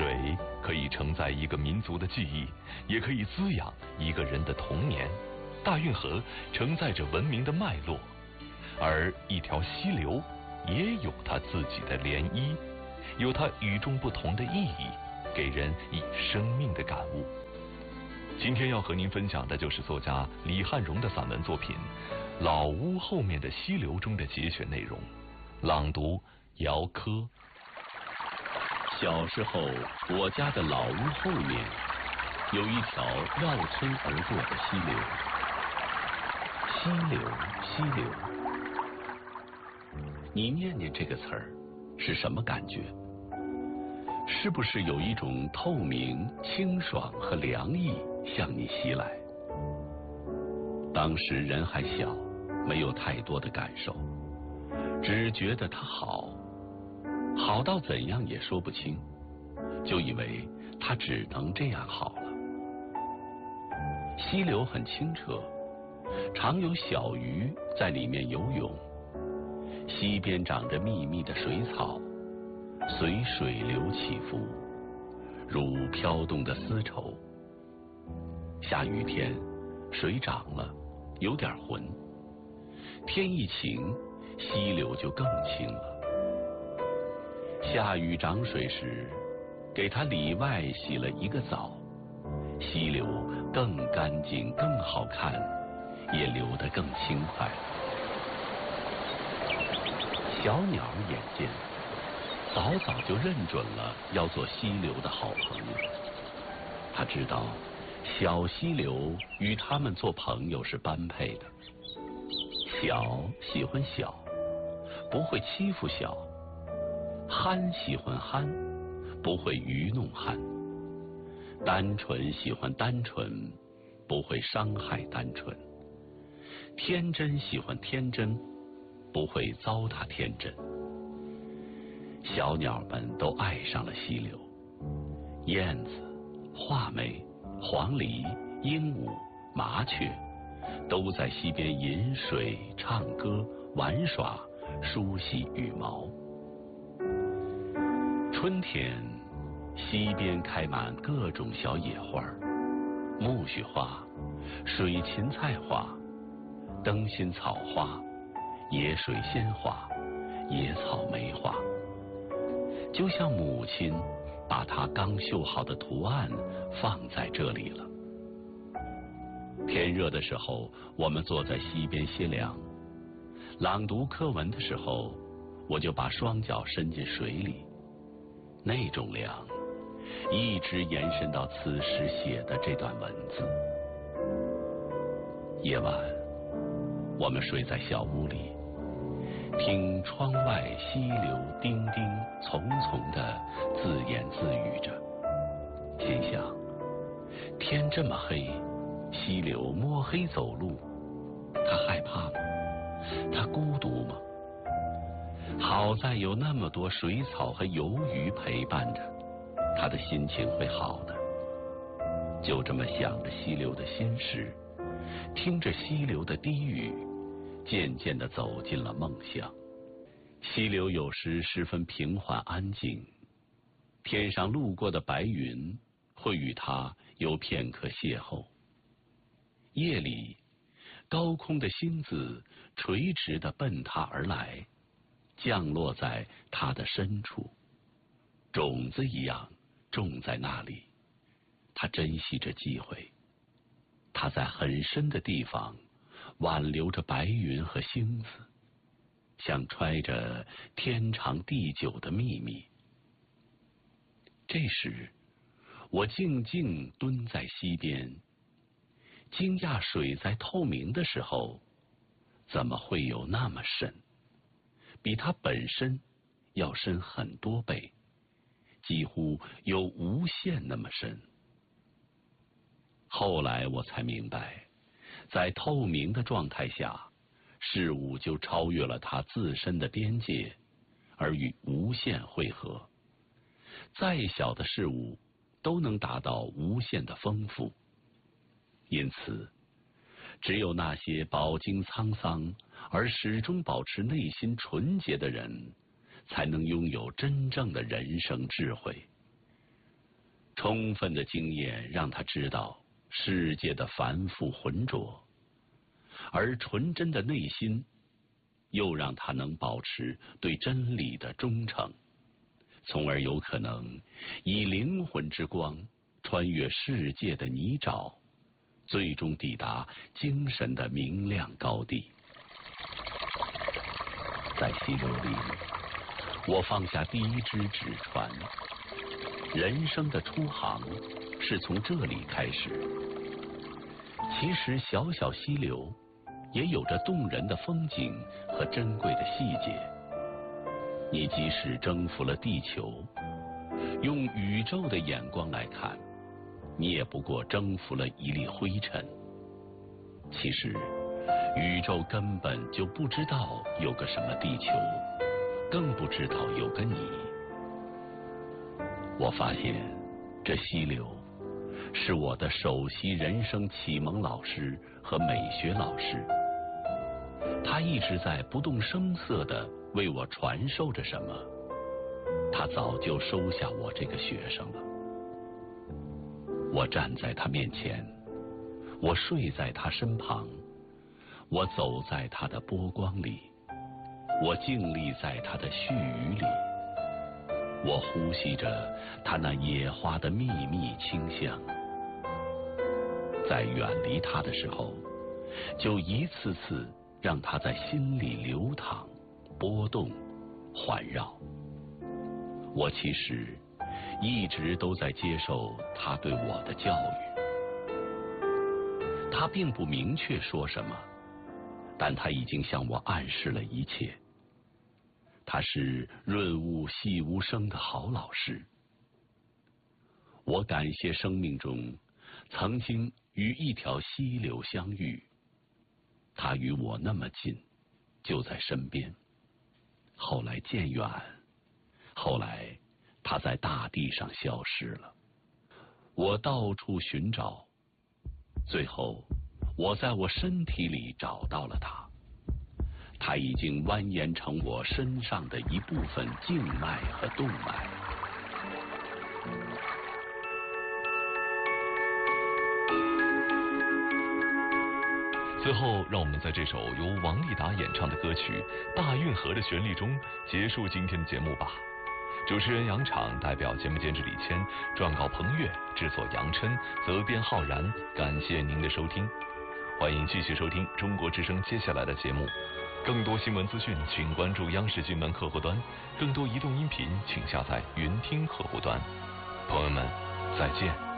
水可以承载一个民族的记忆，也可以滋养一个人的童年。大运河承载着文明的脉络，而一条溪流也有它自己的涟漪，有它与众不同的意义，给人以生命的感悟。今天要和您分享的就是作家李汉荣的散文作品《老屋后面的溪流》中的节选内容，朗读姚科。 小时候，我家的老屋后面有一条绕村而过的溪流。溪流，溪流，你念念这个词儿，是什么感觉？是不是有一种透明、清爽和凉意向你袭来？当时人还小，没有太多的感受，只觉得它好，好到怎样也说不清，就以为它只能这样好了。溪流很清澈，常有小鱼在里面游泳，溪边长着密密的水草，随水流起伏，如飘动的丝绸。下雨天，水涨了，有点浑，天一晴，溪流就更清了。下雨涨水时，给它里外洗了一个澡，溪流更干净更好看，也流得更轻快。小鸟眼尖，早早就认准了要做溪流的好朋友。他知道小溪流与他们做朋友是般配的。小喜欢小，不会欺负小；憨喜欢憨，不会愚弄憨；单纯喜欢单纯，不会伤害单纯；天真喜欢天真，不会糟蹋天真。小鸟们都爱上了溪流，燕子、画眉、黄鹂、鹦鹉、麻雀都在溪边饮水、唱歌、玩耍，梳洗羽毛。春天，溪边开满各种小野花，苜蓿花、水芹菜花、灯心草花、野水仙花、野草莓花，就像母亲把她刚绣好的图案放在这里了。天热的时候，我们坐在溪边歇凉；朗读课文的时候，我就把双脚伸进水里，那种凉一直延伸到此时写的这段文字。夜晚，我们睡在小屋里，听窗外溪流叮叮丛丛地自言自语着，心想：天这么黑，溪流摸黑走路，他害怕吗？他孤独吗？好在有那么多水草和游鱼陪伴着，他的心情会好的。就这么想着溪流的心事，听着溪流的低语，渐渐地走进了梦乡。溪流有时十分平缓安静，天上路过的白云会与它有片刻邂逅。夜里，高空的星子垂直地奔它而来，降落在它的深处，种子一样种在那里。它珍惜着机会，它在很深的地方挽留着白云和星子，像揣着天长地久的秘密。这时，我静静蹲在溪边，惊讶水在透明的时候，怎么会有那么深？比它本身要深很多倍，几乎有无限那么深。后来我才明白，在透明的状态下，事物就超越了它自身的边界，而与无限汇合。再小的事物都能达到无限的丰富。因此，只有那些饱经沧桑而始终保持内心纯洁的人，才能拥有真正的人生智慧。 充分的经验让他知道世界的繁复浑浊，而纯真的内心又让他能保持对真理的忠诚，从而有可能以灵魂之光穿越世界的泥沼，最终抵达精神的明亮高地。在溪流里，我放下第一只纸船，人生的初航是从这里开始。其实小小溪流也有着动人的风景和珍贵的细节。你即使征服了地球，用宇宙的眼光来看，你也不过征服了一粒灰尘。其实宇宙根本就不知道有个什么地球，更不知道有个你。我发现这溪流是我的首席人生启蒙老师和美学老师，他一直在不动声色地为我传授着什么。他早就收下我这个学生了。我站在他面前，我睡在他身旁，我走在他的波光里，我静立在他的絮语里，我呼吸着他那野花的秘密清香。在远离他的时候，就一次次让他在心里流淌、波动、环绕。我其实一直都在接受他对我的教育。他并不明确说什么，但他已经向我暗示了一切。他是润物细无声的好老师。我感谢生命中曾经与一条溪流相遇，他与我那么近，就在身边。后来渐远，后来他在大地上消失了。我到处寻找，最后我在我身体里找到了他。他已经蜿蜒成我身上的一部分静脉和动脉。 最后，让我们在这首由王丽达演唱的歌曲《大运河》的旋律中结束今天的节目吧。主持人杨昶代表节目监制李谦，撰稿彭越，制作杨琛，责编浩然。感谢您的收听，欢迎继续收听中国之声接下来的节目。更多新闻资讯，请关注央视新闻客户端；更多移动音频，请下载云听客户端。朋友们，再见。